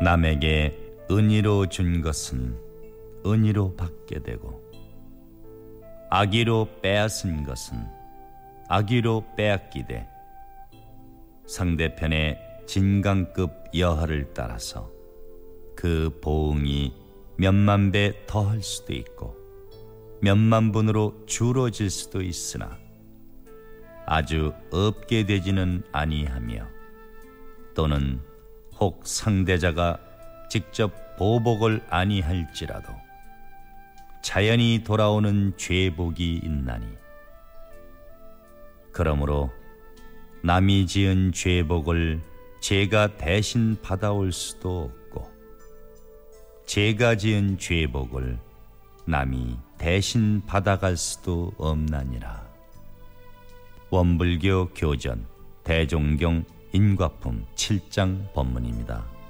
남에게 은희로 준 것은 은희로 받게 되고 악의로 빼앗은 것은 악의로 빼앗기되 상대편의 진강급 여하를 따라서 그 보응이 몇만 배 더할 수도 있고 몇만 분으로 줄어질 수도 있으나 아주 없게 되지는 아니하며 또는 혹 상대자가 직접 보복을 아니할지라도 자연히 돌아오는 죄복이 있나니 그러므로 남이 지은 죄복을 제가 대신 받아올 수도 없고 제가 지은 죄복을 남이 대신 받아갈 수도 없나니라. 원불교 교전 대종경 인과품 7장 법문입니다.